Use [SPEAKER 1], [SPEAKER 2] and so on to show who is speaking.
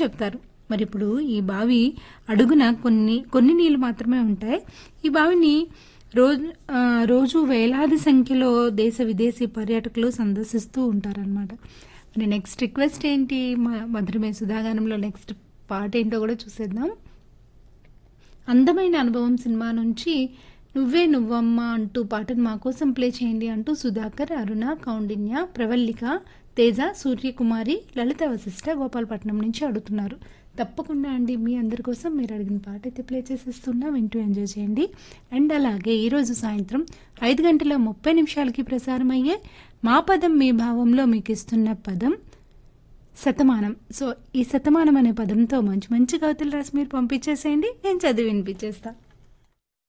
[SPEAKER 1] చెప్తారు. మరి ఇప్పుడు ఈ బావి అడుగున కొన్ని కొన్ని నీళ్లు మాత్రమే ఉంటాయి. ఈ బావిని రోజు వేలాది సంఖ్యలో దేశ విదేశీ పర్యాటకులు సందర్శిస్తూ ఉంటారనమాట. మరి నెక్స్ట్ రిక్వెస్ట్ ఏంటి, మధురమే సుధాగానంలో నెక్స్ట్ పాట ఏంటో కూడా చూసేద్దాం. అందమైన అనుభవం సినిమా నుంచి నువ్వే నువ్వమ్మ అంటూ పాటను మా కోసం ప్లే చేయండి అంటూ సుధాకర్, అరుణ, కౌండిన్య, ప్రవల్లిక, తేజ, సూర్యకుమారి, లలిత వశిష్ట గోపాలపట్నం నుంచి అడుగుతున్నారు. తప్పకుండా అండి, మీ అందరి కోసం మీరు అడిగిన పాట అయితే ప్లే చేసేస్తున్నా, వింటూ ఎంజాయ్ చేయండి. అండ్ అలాగే ఈరోజు సాయంత్రం 5:30 ప్రసారం అయ్యే మా పదం మీ భావంలో మీకు ఇస్తున్న పదం శతమానం. సో ఈ శతమానం అనే పదంతో మంచి మంచి కవితలు రాసి మీరు పంపించేసేయండి, నేను చదివి వినిపించేస్తా.